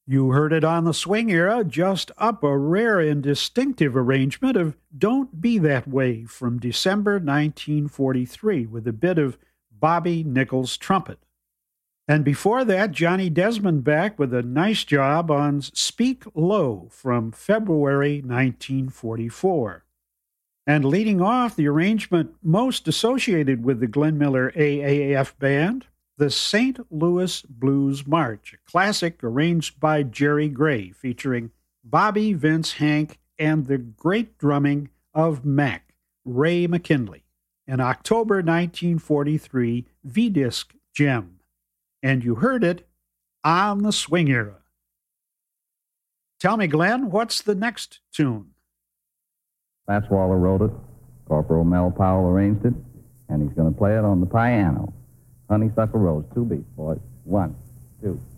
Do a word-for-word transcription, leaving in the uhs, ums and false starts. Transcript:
You heard it on the Swing Era, just up a rare and distinctive arrangement of Don't Be That Way from December nineteen forty-three with a bit of Bobby Nichols trumpet. And before that, Johnny Desmond back with a nice job on Speak Low from February nineteen forty-four. And leading off the arrangement most associated with the Glenn Miller A A F Band, the Saint Louis Blues March, a classic arranged by Jerry Gray, featuring Bobby, Vince, Hank, and the great drumming of Mac, Ray McKinley, an October nineteen forty-three V-Disc gem. And you heard it on the Swing Era. Tell me, Glenn, what's the next tune? Fats Waller wrote it, Corporal Mel Powell arranged it, and he's going to play it on the piano. Honeysuckle Rose, two beats, boys. One, two.